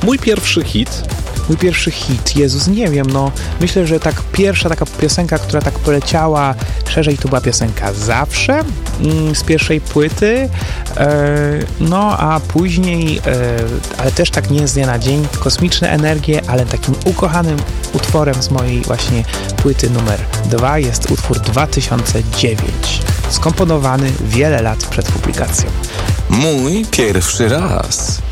Mój pierwszy hit, Jezus, nie wiem, myślę, że tak pierwsza taka piosenka, która tak poleciała szerzej, to była piosenka Zawsze z pierwszej płyty, a później, ale też tak nie z dnia na dzień, Kosmiczne energie, ale takim ukochanym utworem z mojej właśnie płyty numer 2 jest utwór 2009, skomponowany wiele lat przed publikacją. Mój pierwszy raz.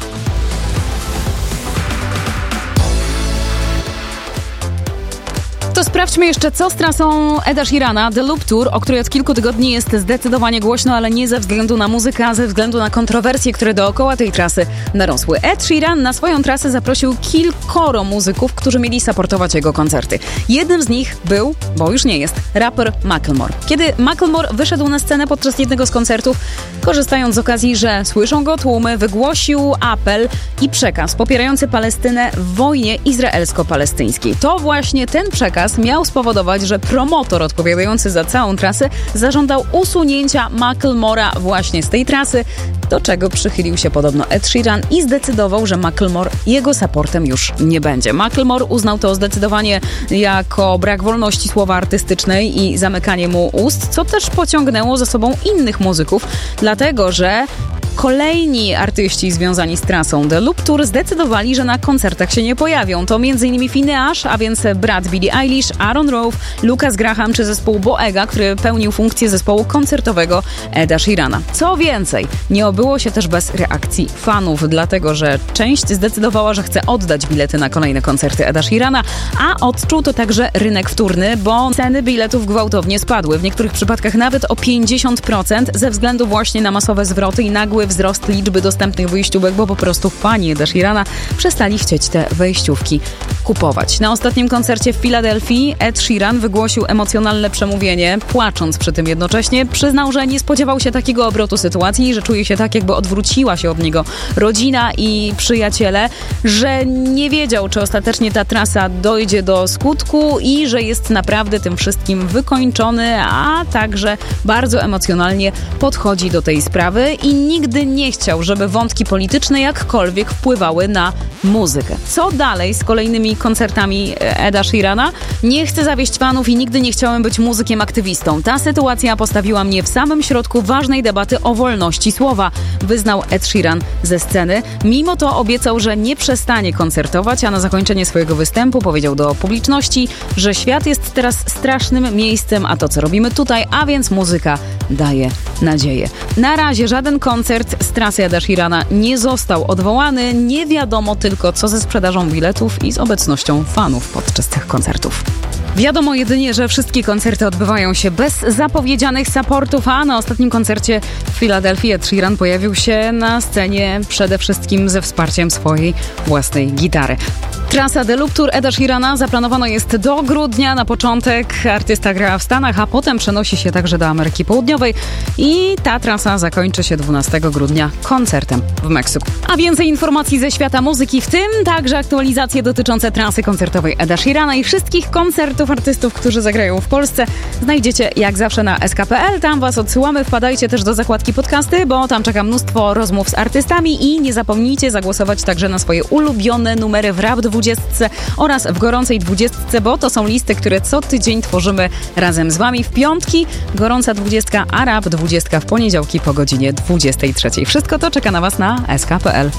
To sprawdźmy jeszcze, co z trasą Eda Sheerana, The Loop Tour, o której od kilku tygodni jest zdecydowanie głośno, ale nie ze względu na muzykę, a ze względu na kontrowersje, które dookoła tej trasy narosły. Ed Sheeran na swoją trasę zaprosił kilkoro muzyków, którzy mieli supportować jego koncerty. Jednym z nich był, bo już nie jest, raper Macklemore. Kiedy Macklemore wyszedł na scenę podczas jednego z koncertów, korzystając z okazji, że słyszą go tłumy, wygłosił apel i przekaz popierający Palestynę w wojnie izraelsko-palestyńskiej. To właśnie ten przekaz miał spowodować, że promotor odpowiadający za całą trasę zażądał usunięcia Macklemora właśnie z tej trasy, do czego przychylił się podobno Ed Sheeran i zdecydował, że Macklemore jego supportem już nie będzie. Macklemore uznał to zdecydowanie jako brak wolności słowa artystycznej i zamykanie mu ust, co też pociągnęło za sobą innych muzyków, dlatego że kolejni artyści związani z trasą The Loop Tour zdecydowali, że na koncertach się nie pojawią. To m.in. Finneash, a więc brat Billie Eilish, Aaron Rove, Lucas Graham czy zespół Boega, który pełnił funkcję zespołu koncertowego Eda Sheerana. Co więcej, nie obyło się też bez reakcji fanów, dlatego że część zdecydowała, że chce oddać bilety na kolejne koncerty Eda Sheerana, a odczuł to także rynek wtórny, bo ceny biletów gwałtownie spadły. W niektórych przypadkach nawet o 50% ze względu właśnie na masowe zwroty i nagły wzrost liczby dostępnych wyjściówek, bo po prostu fani Eda Sheerana przestali chcieć te wejściówki kupować. Na ostatnim koncercie w Filadelfii Ed Sheeran wygłosił emocjonalne przemówienie, płacząc przy tym jednocześnie. Przyznał, że nie spodziewał się takiego obrotu sytuacji, że czuje się tak, jakby odwróciła się od niego rodzina i przyjaciele, że nie wiedział, czy ostatecznie ta trasa dojdzie do skutku i że jest naprawdę tym wszystkim wykończony, a także bardzo emocjonalnie podchodzi do tej sprawy i nigdy nie chciał, żeby wątki polityczne jakkolwiek wpływały na muzykę. Co dalej z kolejnymi koncertami Eda Sheerana? Nie chcę zawieść fanów i nigdy nie chciałem być muzykiem aktywistą. Ta sytuacja postawiła mnie w samym środku ważnej debaty o wolności słowa, wyznał Ed Sheeran ze sceny. Mimo to obiecał, że nie przestanie koncertować, a na zakończenie swojego występu powiedział do publiczności, że świat jest teraz strasznym miejscem, a to, co robimy tutaj, a więc muzyka daje nadzieję. Na razie żaden koncert z trasy Eda Sheerana nie został odwołany. Nie wiadomo tylko, co ze sprzedażą biletów i z obecnością fanów podczas tych koncertów. Wiadomo jedynie, że wszystkie koncerty odbywają się bez zapowiedzianych supportów, a na ostatnim koncercie w Filadelfii Ed Sheeran pojawił się na scenie przede wszystkim ze wsparciem swojej własnej gitary. Trasa The Loop Tour Eda Sheerana zaplanowana jest do grudnia. Na początek artysta gra w Stanach, a potem przenosi się także do Ameryki Południowej i ta trasa zakończy się 12 grudnia koncertem w Meksyku. A więcej informacji ze świata muzyki, w tym także aktualizacje dotyczące trasy koncertowej Eda Sheerana i wszystkich koncertów artystów, którzy zagrają w Polsce, znajdziecie jak zawsze na sk.pl. Tam was odsyłamy. Wpadajcie też do zakładki podcasty, bo tam czeka mnóstwo rozmów z artystami i nie zapomnijcie zagłosować także na swoje ulubione numery w Rap 20 oraz w Gorącej 20, bo to są listy, które co tydzień tworzymy razem z wami w piątki. Gorąca 20, a Rap 20 w poniedziałki po godzinie 23. Wszystko to czeka na was na sk.pl.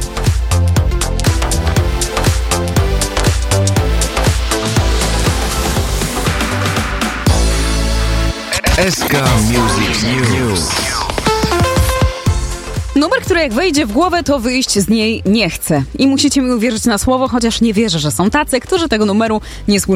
SK Music News. Numer, który jak wejdzie w głowę, to wyjść z niej nie chce. I musicie mi uwierzyć na słowo, chociaż nie wierzę, że są tacy, którzy tego numeru nie słyszeli